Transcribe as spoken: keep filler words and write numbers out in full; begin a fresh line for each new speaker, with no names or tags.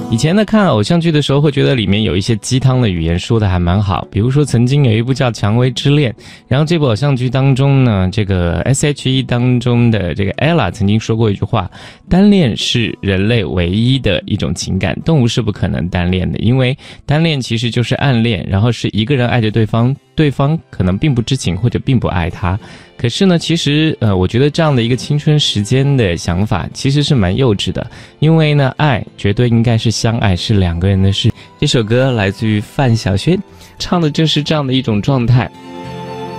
以前呢看偶像剧的时候会觉得里面有一些鸡汤的语言说的还蛮好，比如说曾经有一部叫《蔷薇之恋》，然后这部偶像剧当中呢，这个 S H E 当中的这个 Ella 曾经说过一句话，单恋是人类唯一的一种情感，动物是不可能单恋的，因为单恋其实就是暗恋，然后是一个人爱着对方，对方可能并不知情或者并不爱他。可是呢，其实呃，我觉得这样的一个青春时间的想法其实是蛮幼稚的，因为呢，爱绝对应该是相爱，是两个人的事。这首歌来自于范晓萱，唱的就是这样的一种状态。